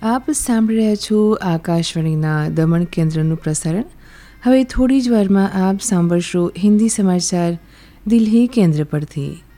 આપ સાંભળી રહ્યા છો આકાશવાણીના દમણ કેન્દ્રનું પ્રસારણ. હવે થોડી જ વારમાં આપ સાંભળશો હિન્દી સમાચાર દિલ્હી કેન્દ્ર પરથી.